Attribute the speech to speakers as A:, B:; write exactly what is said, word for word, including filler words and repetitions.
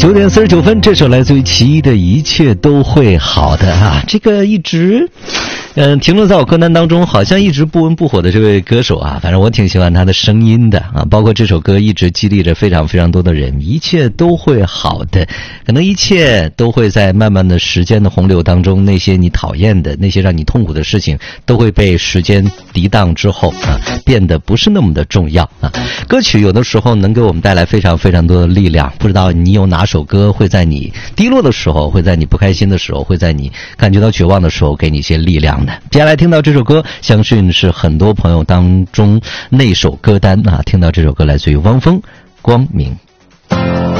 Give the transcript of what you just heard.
A: 九点四十九分，这首来自于其一的《一切都会好的》啊，这个一直嗯、呃、停留在我歌单当中，好像一直不温不火的这位歌手啊，反正我挺喜欢他的声音的啊，包括这首歌一直激励着非常非常多的人，一切都会好的，可能一切都会在慢慢的时间的洪流当中，那些你讨厌的，那些让你痛苦的事情，都会被时间涤荡之后啊，变得不是那么的重要啊。歌曲有的时候能给我们带来非常非常多的力量，不知道你有哪首歌会在你低落的时候，会在你不开心的时候，会在你感觉到绝望的时候给你一些力量的。接下来听到这首歌，相信是很多朋友当中那首歌单啊，听到这首歌来自于汪峰《光明》。